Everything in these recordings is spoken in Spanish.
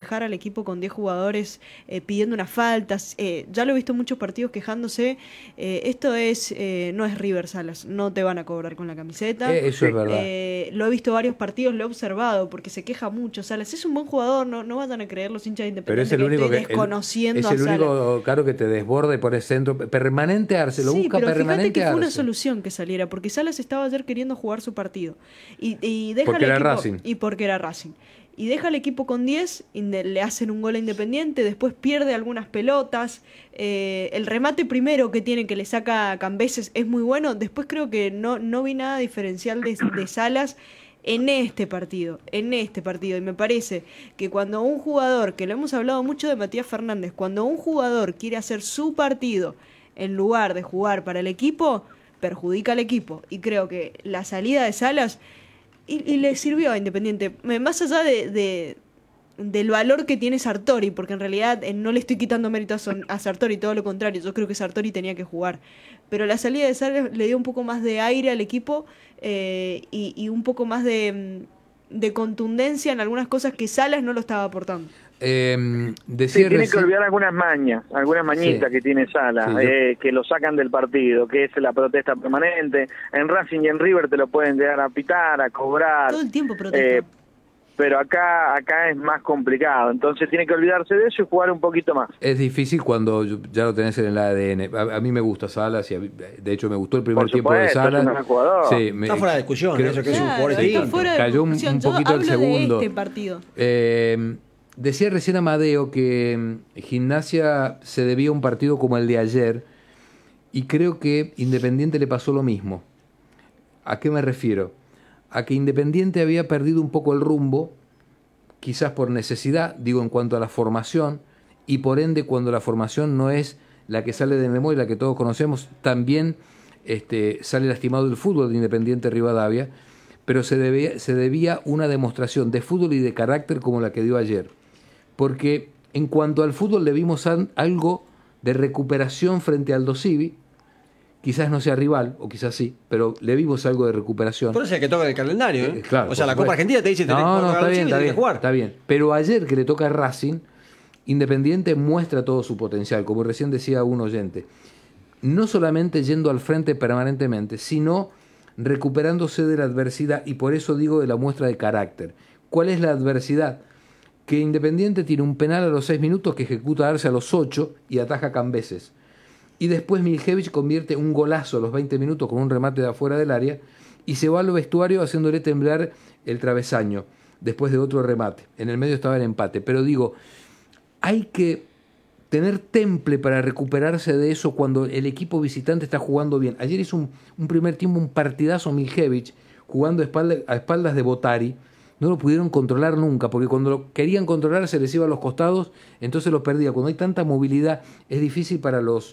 dejar al equipo con 10 jugadores pidiendo unas faltas. Ya lo he visto en muchos partidos quejándose. Esto no es River Salas, no te van a cobrar con la camiseta. Eso es verdad. Lo he visto varios partidos, lo he observado, porque se queja mucho Salas. Es un buen jugador, no vayan a creer los hinchas de Independiente Pero es el único estoy desconociendo a es el Salas. único, claro, que te desborde por el centro. Permanente Arce, lo busca pero permanente fíjate que fue una Arce. solución que saliera, porque Salas estaba ayer queriendo jugar su partido. Y deja Porque al era equipo, Racing. Y porque era Racing. Y deja al equipo con 10, le hacen un gol a Independiente, después pierde algunas pelotas. El remate primero que tiene, que le saca a Cambeses, es muy bueno. Después creo que no vi nada diferencial de Salas en este partido. Y me parece que cuando un jugador, que lo hemos hablado mucho de Matías Fernández, cuando un jugador quiere hacer su partido en lugar de jugar para el equipo, perjudica al equipo. Y creo que la salida de Salas y le sirvió a Independiente, más allá del valor que tiene Sartori, porque en realidad no le estoy quitando mérito a Sartori, todo lo contrario, yo creo que Sartori tenía que jugar, pero la salida de Salas le dio un poco más de aire al equipo, y un poco más de contundencia en algunas cosas que Salas no lo estaba aportando. Tiene que olvidar algunas mañitas que tiene Salas, que lo sacan del partido, que es la protesta permanente. En Racing y en River te lo pueden llegar a pitar, a cobrar. Todo el tiempo protesta. Pero acá es más complicado, entonces tiene que olvidarse de eso y jugar un poquito más. Es difícil cuando ya lo tenés en el ADN. A mí me gusta Salas, y de hecho me gustó el primer tiempo de Salas. Está fuera de discusión, eso que es un jugador distinto. Cayó un poquito el segundo. De este partido. Decía recién Amadeo que Gimnasia se debía a un partido como el de ayer, y creo que Independiente le pasó lo mismo. ¿A qué me refiero? A que Independiente había perdido un poco el rumbo, quizás por necesidad, digo en cuanto a la formación, y por ende cuando la formación no es la que sale de memoria, la que todos conocemos, también sale lastimado el fútbol de Independiente Rivadavia, pero se debía una demostración de fútbol y de carácter como la que dio ayer. Porque en cuanto al fútbol le vimos algo de recuperación frente al Aldosivi. Quizás no sea rival, o quizás sí, pero le vimos algo de recuperación. Por eso es que toca el calendario, ¿eh? Claro, o sea, la Copa Argentina te dice que tenés que jugar. Está bien. Pero ayer que le toca a Racing, Independiente muestra todo su potencial, como recién decía un oyente. No solamente yendo al frente permanentemente, sino recuperándose de la adversidad, y por eso digo de la muestra de carácter. ¿Cuál es la adversidad? Que Independiente tiene un penal a los 6 minutos que ejecuta Arce a los 8 y ataja Cambeses. Y después Miljevich convierte un golazo a los 20 minutos con un remate de afuera del área y se va al vestuario haciéndole temblar el travesaño después de otro remate. En el medio estaba el empate. Pero digo, hay que tener temple para recuperarse de eso cuando el equipo visitante está jugando bien. Ayer hizo un primer tiempo, un partidazo Miljevich, jugando a espaldas de Botari. No lo pudieron controlar nunca, porque cuando lo querían controlar se les iba a los costados, entonces lo perdía. Cuando hay tanta movilidad es difícil para los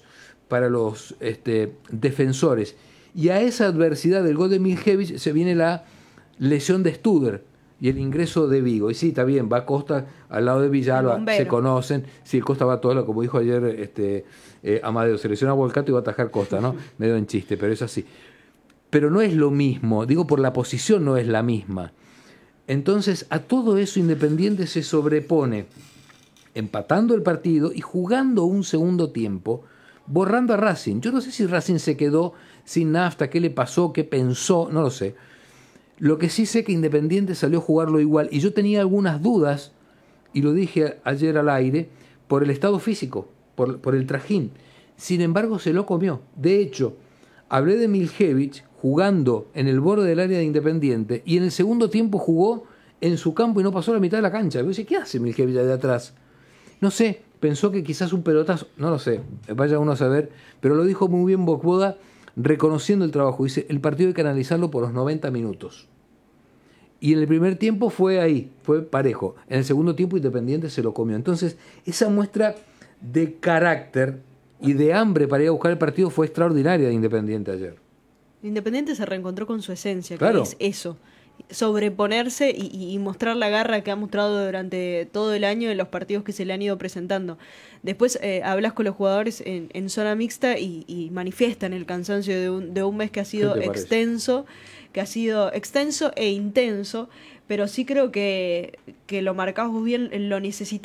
defensores. Y a esa adversidad del gol de Miljevich se viene la lesión de Studer y el ingreso de Vigo. Y sí, está bien, va Costa al lado de Villalba, se conocen. Sí, Costa va todo, como dijo ayer Amadeo, se lesiona a Volcato y va a atajar Costa, ¿no? Medio en chiste, pero es así. Pero no es lo mismo, digo, por la posición no es la misma. Entonces, a todo eso Independiente se sobrepone, empatando el partido y jugando un segundo tiempo, borrando a Racing. Yo no sé si Racing se quedó sin nafta, qué le pasó, qué pensó, no lo sé. Lo que sí sé que Independiente salió a jugarlo igual, y yo tenía algunas dudas, y lo dije ayer al aire, por el estado físico, por el trajín. Sin embargo, se lo comió. De hecho, hablé de Miljevich jugando en el borde del área de Independiente, y en el segundo tiempo jugó en su campo y no pasó la mitad de la cancha. Yo decía, ¿qué hace Miljevich de atrás? No sé, pensó que quizás un pelotazo, no lo sé, vaya uno a saber, pero lo dijo muy bien Bocoda, reconociendo el trabajo. Dice, el partido hay que analizarlo por los 90 minutos. Y en el primer tiempo fue ahí, fue parejo. En el segundo tiempo Independiente se lo comió. Entonces, esa muestra de carácter y de hambre para ir a buscar el partido fue extraordinaria de Independiente ayer. Independiente se reencontró con su esencia, claro, que es eso. Sobreponerse y mostrar la garra que ha mostrado durante todo el año en los partidos que se le han ido presentando. Después hablas con los jugadores en zona mixta y manifiestan el cansancio de un mes que ha sido extenso e intenso, pero sí creo que lo marcamos bien, lo necesitamos.